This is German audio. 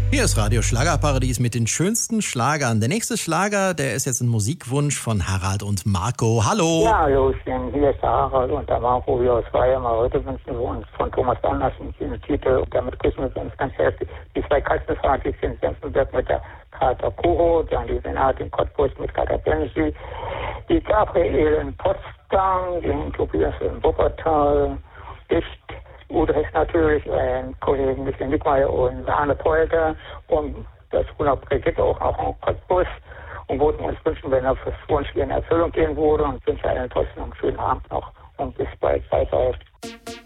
Hier ist Radio Schlagerparadies mit den schönsten Schlagern. Der nächste Schlager, der ist jetzt ein Musikwunsch von Harald und Marco. Hallo! Ja, Hallöchen, hier ist der Harald und der Marco. Wir aus Weimar. Heute wünschen wir uns von Thomas Andersen den Titel. Und damit grüßen wir uns ganz herzlich die zwei Kastenfahrer, die sind Senfenberg mit der Kater Kuro, dann die Renate in Cottbus mit Kater Benji, die Gabriele in Potsdam, den Tobias in Wuppertal, Udrecht natürlich, Kollegen Michael Nickmeier und Arne Polter und das Bruder Brigitte auch noch in Cottbus und wollten uns wünschen, wenn das Wunsch in Erfüllung gehen würde und wünsche allen trotzdem einen schönen Abend noch und bis bald. Bye, bye.